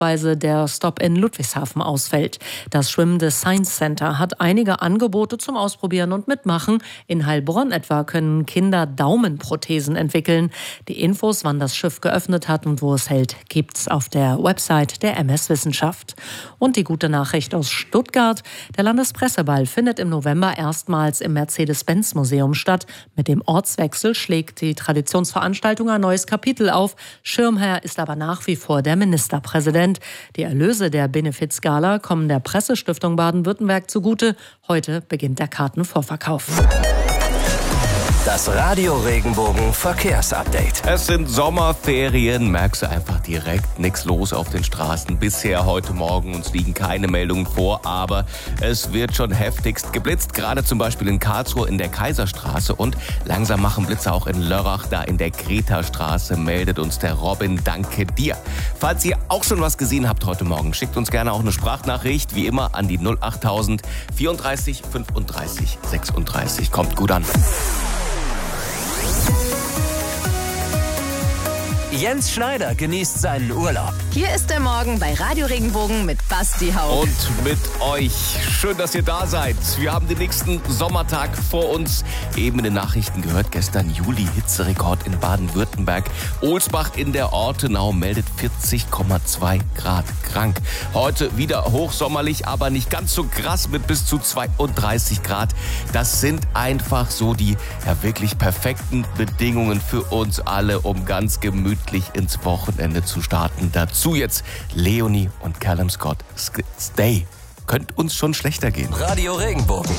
weil der Stop in Ludwigshafen ausfällt. Das schwimmende Science Center hat einige Angebote zum Ausprobieren und Mitmachen. In Heilbronn etwa können Kinder Daumenprothesen entwickeln. Die Infos, wann das Schiff geöffnet hat und wo es hält, gibt's auf der Website der MS Wissenschaft. Und die gute Nachricht aus Stuttgart: Der Landespresseball findet im November erstmals im Mercedes-Benz-Museum statt. Mit dem Ortswechsel schlägt die Traditionsveranstaltung ein neues Kapitel auf. Schirmherr ist aber nach wie vor der Ministerpräsident. Die Erlöse der Benefizgala kommen der Pressestiftung Baden-Württemberg zugute. Heute beginnt der Kartenvorverkauf. Das Radio Regenbogen Verkehrsupdate. Es sind Sommerferien, merkst du einfach direkt nichts los auf den Straßen. Bisher heute Morgen uns liegen keine Meldungen vor, aber es wird schon heftigst geblitzt. Gerade zum Beispiel in Karlsruhe in der Kaiserstraße und langsam machen Blitze auch in Lörrach, da in der Greta-Straße, meldet uns der Robin. Danke dir. Falls ihr auch schon was gesehen habt heute Morgen, schickt uns gerne auch eine Sprachnachricht, wie immer an die 08000 34 35 36. Kommt gut an. Jens Schneider genießt seinen Urlaub. Hier ist der Morgen bei Radio Regenbogen mit Basti Hauch. Und mit euch. Schön, dass ihr da seid. Wir haben den nächsten Sommertag vor uns. Eben in den Nachrichten gehört, gestern Juli-Hitzerekord in Baden-Württemberg. Ohlsbach in der Ortenau meldet 40,2 Grad krank. Heute wieder hochsommerlich, aber nicht ganz so krass mit bis zu 32 Grad. Das sind einfach so die wirklich perfekten Bedingungen für uns alle, um ganz gemütlich ins Wochenende zu starten. Dazu jetzt Leonie und Callum Scott. Stay. Könnte uns schon schlechter gehen. Radio Regenbogen.